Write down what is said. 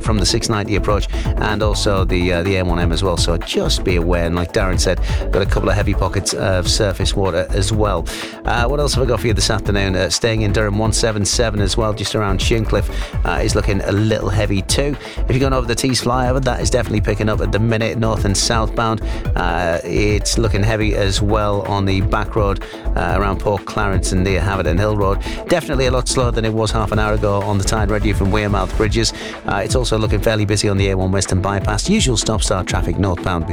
from the 690 approach, and also the M1M as well. So just be aware. And like Darren said, got a couple of heavy pockets of surface water as well. What else have I got for you this afternoon? Staying in Durham, 177 as well, just around Shincliffe, is looking a little heavy too. If you're going over the Tees flyover, that is definitely picking up at the minute, north and southbound. It's looking heavy as well on the back road around Port Clarence and near Haverton Hill Road. Definitely a lot slower than it was half an hour ago on the Tyne Reddue from Wearmouth bridges. It's also looking fairly busy on the A1 Western bypass. Usual stop-start traffic northbound